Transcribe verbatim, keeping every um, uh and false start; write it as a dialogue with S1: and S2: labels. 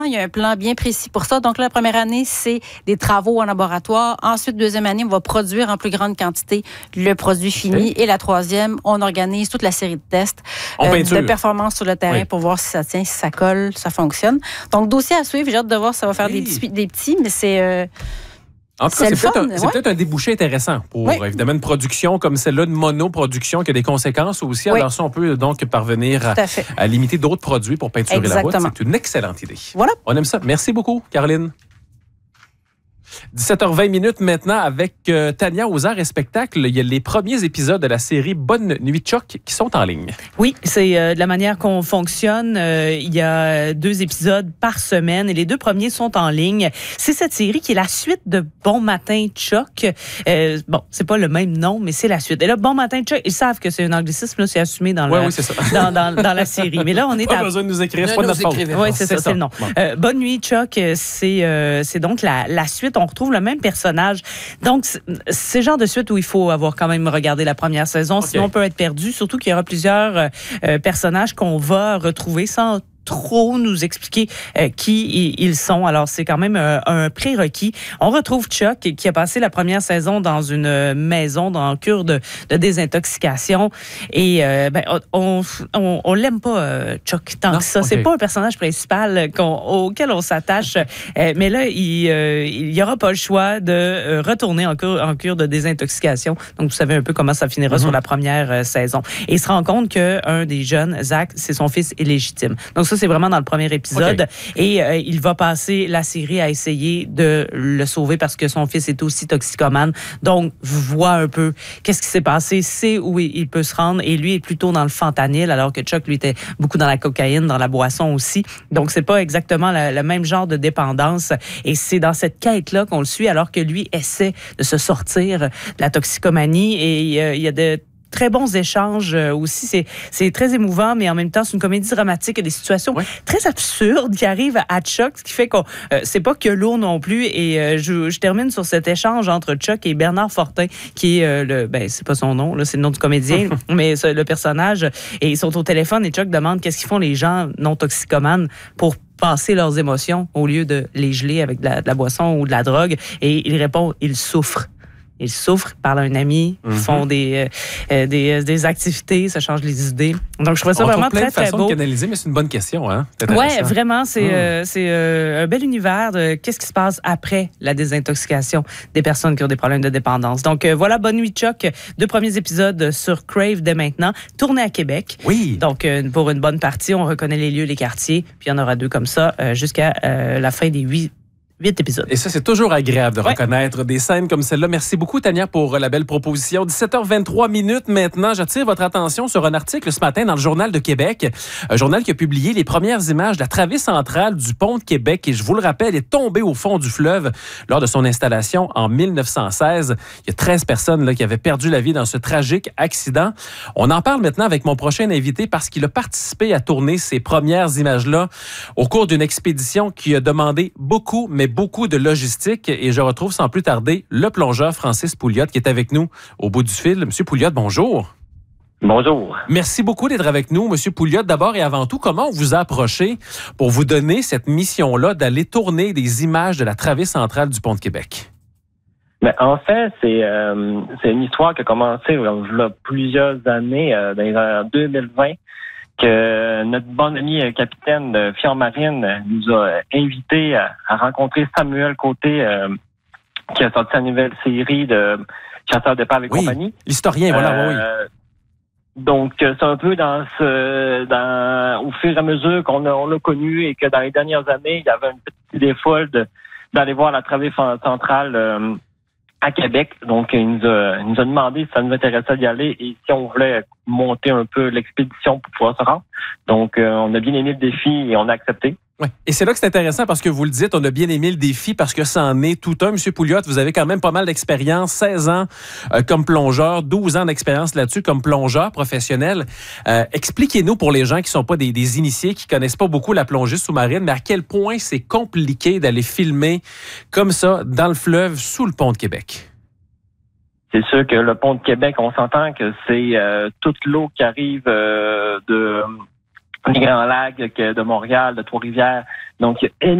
S1: Il y a un plan bien précis pour ça. Donc, là, la première année, c'est des travaux en laboratoire. Ensuite, deuxième année, on va produire en plus grande quantité le produit fini. Okay. Et la troisième, on organise toute la série de tests euh, de performance sur le terrain oui. pour voir si ça tient, si ça colle, si ça fonctionne. Donc, dossier à suivre. J'ai hâte de voir si ça va faire oui. des, petits, des petits, mais c'est... Euh,
S2: En tout cas, c'est, c'est, peut-être, un, c'est ouais. peut-être un débouché intéressant pour, oui. évidemment, une production comme celle-là, de monoproduction, qui a des conséquences aussi. Oui. Alors ça, on peut donc parvenir à, à limiter d'autres produits pour peinturer Exactement. la route. C'est une excellente idée.
S1: Voilà.
S2: On aime ça. Merci beaucoup, Caroline. dix-sept heures vingt minutes maintenant avec euh, Tania aux arts et spectacles. Il y a les premiers épisodes de la série Bonne nuit Chuck qui sont en ligne.
S3: Oui, c'est euh, de la manière qu'on fonctionne. Euh, il y a deux épisodes par semaine et les deux premiers sont en ligne. C'est cette série qui est la suite de Bon matin Chuck. Euh, bon, c'est pas le même nom, mais c'est la suite. Et là, Bon matin Chuck, ils savent que c'est un anglicisme, là, c'est assumé dans,
S2: ouais,
S3: le,
S2: oui, c'est ça.
S3: dans, dans, dans la série. Mais là, on est
S2: pas
S3: à...
S2: besoin de nous écrire, c'est pas de notre faute.
S3: Oui, c'est, c'est ça, ça, c'est le nom. Bon. Euh, Bonne nuit Chuck, c'est, euh, c'est donc la, la suite. On retrouve le même personnage. Donc, c'est le genre de suite où il faut avoir quand même regardé la première saison, okay. sinon on peut être perdu, surtout qu'il y aura plusieurs euh, personnages qu'on va retrouver sans trop nous expliquer euh, qui ils sont. Alors, c'est quand même euh, un prérequis. On retrouve Chuck qui a passé la première saison dans une maison, dans une cure de, de désintoxication. Et euh, ben, on, on, on l'aime pas, euh, Chuck, tant non? que ça. Okay. C'est pas un personnage principal qu'on, auquel on s'attache. Euh, mais là, il euh, il y aura pas le choix de euh, retourner en cure, en cure de désintoxication. Donc, vous savez un peu comment ça finira mm-hmm. sur la première euh, saison. Et il se rend compte qu'un des jeunes, Zach, c'est son fils illégitime. Donc, ça, c'est vraiment dans le premier épisode. Okay. Et euh, il va passer la série à essayer de le sauver parce que son fils est aussi toxicomane. Donc, voit un peu qu'est-ce qui s'est passé, sait où il peut se rendre. Et lui est plutôt dans le fentanyl, alors que Chuck, lui, était beaucoup dans la cocaïne, dans la boisson aussi. Donc, c'est pas exactement le, le même genre de dépendance. Et c'est dans cette quête-là qu'on le suit, alors que lui essaie de se sortir de la toxicomanie. Et euh, il y a de très bons échanges aussi. C'est, c'est très émouvant, mais en même temps, c'est une comédie dramatique. Il y a des situations ouais. très absurdes qui arrivent à Chuck, ce qui fait qu'on euh, c'est pas que lourd non plus. Et euh, je, je termine sur cet échange entre Chuck et Bernard Fortin, qui est euh, le... Ben, c'est pas son nom, là, c'est le nom du comédien, mais c'est le personnage. Et ils sont au téléphone et Chuck demande qu'est-ce qu'ils font les gens non toxicomanes pour passer leurs émotions au lieu de les geler avec de la, de la boisson ou de la drogue. Et il répond, ils souffrent. Ils souffrent, parlent à un ami, mm-hmm. font des, euh, des, des activités, ça change les idées. Donc, je trouve ça
S2: on
S3: vraiment
S2: très,
S3: très, très beau.
S2: De canaliser, mais c'est une bonne question. Hein?
S3: Oui, vraiment, c'est, mm. euh, c'est euh, un bel univers de qu'est-ce qui se passe après la désintoxication des personnes qui ont des problèmes de dépendance. Donc, euh, voilà, Bonne nuit, Chuck. Deux premiers épisodes sur Crave dès maintenant, tournés à Québec.
S2: Oui.
S3: Donc, euh, pour une bonne partie, on reconnaît les lieux, les quartiers, puis il y en aura deux comme ça euh, jusqu'à euh, la fin des huit Huit épisodes.
S2: Et ça, c'est toujours agréable de ouais. reconnaître des scènes comme celle-là. Merci beaucoup, Tania, pour la belle proposition. dix-sept heures vingt-trois minutes maintenant. J'attire votre attention sur un article ce matin dans le Journal de Québec. Un journal qui a publié les premières images de la travée centrale du pont de Québec. Et je vous le rappelle, est tombée au fond du fleuve lors de son installation en mille neuf cent seize. Il y a treize personnes là, qui avaient perdu la vie dans ce tragique accident. On en parle maintenant avec mon prochain invité parce qu'il a participé à tourner ces premières images-là au cours d'une expédition qui a demandé beaucoup, mais beaucoup de logistique et je retrouve sans plus tarder le plongeur Francis Pouliot qui est avec nous au bout du fil. Monsieur Pouliot, bonjour.
S4: Bonjour.
S2: Merci beaucoup d'être avec nous, Monsieur Pouliot. D'abord et avant tout, comment on vous a approché pour vous donner cette mission-là d'aller tourner des images de la travée centrale du pont de Québec?
S4: Ben, en fait, c'est, euh, c'est une histoire qui a commencé il y a plusieurs années, euh, en deux mille vingt. Que notre bon ami capitaine de Fière Marine nous a invités à, à rencontrer Samuel Côté, euh, qui a sorti sa nouvelle série de Chasseurs de Pave et
S2: oui,
S4: compagnie.
S2: L'historien, voilà,
S4: euh,
S2: oui, oui.
S4: Donc, c'est un peu dans ce, dans, au fur et à mesure qu'on a, on l'a connu et que dans les dernières années, il y avait une petite idée folle de, d'aller voir la travée centrale euh, à Québec. Donc, il nous a, il nous a demandé si ça nous intéressait d'y aller et si on voulait monter un peu l'expédition pour pouvoir se rendre. Donc, euh, on a bien aimé le défi et on a accepté.
S2: Ouais. Et c'est là que c'est intéressant parce que vous le dites, on a bien aimé le défi parce que ça en est tout un. Monsieur Pouliot, vous avez quand même pas mal d'expérience, seize ans euh, comme plongeur, douze ans d'expérience là-dessus comme plongeur professionnel. Euh, expliquez-nous pour les gens qui sont pas des, des initiés, qui connaissent pas beaucoup la plongée sous-marine, mais à quel point c'est compliqué d'aller filmer comme ça dans le fleuve sous le pont de Québec.
S4: C'est sûr que le pont de Québec, on s'entend que c'est euh, toute l'eau qui arrive euh, de des Grands Lacs que de Montréal, de Trois-Rivières. Donc, il y a